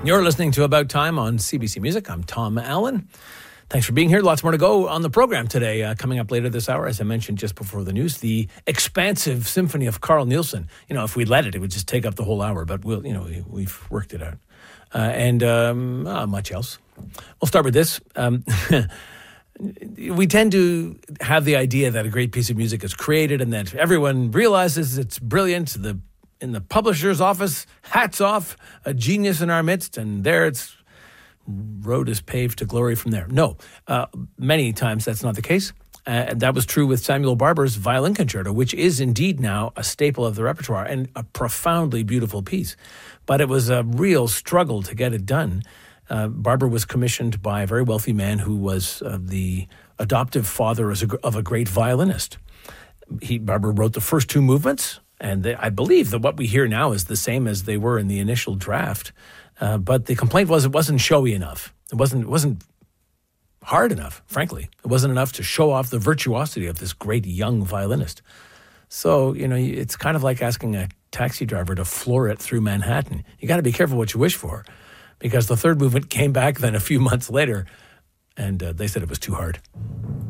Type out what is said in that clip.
You're listening to About Time on CBC Music. I'm Tom Allen. Thanks for being here. Lots more to go on the program today. Coming up later this hour, as I mentioned just before the news, the expansive symphony of Carl Nielsen. You know, if we let it, it would just take up the whole hour, but we've worked it out. And much else. We'll start with this. We tend to have the idea that a great piece of music is created and that everyone realizes it's brilliant. In the publisher's office, hats off, a genius in our midst, and there it's road is paved to glory from there. No, many times that's not the case. And that was true with Samuel Barber's Violin Concerto, which is indeed now a staple of the repertoire and a profoundly beautiful piece. But it was a real struggle to get it done. Barber was commissioned by a very wealthy man who was the adoptive father of a great violinist. Barber wrote the first two movements, and I believe that what we hear now is the same as they were in the initial draft. But the complaint was it wasn't showy enough. It wasn't hard enough, frankly. It wasn't enough to show off the virtuosity of this great young violinist. So, it's kind of like asking a taxi driver to floor it through Manhattan. You got to be careful what you wish for, because the third movement came back then a few months later, and they said it was too hard.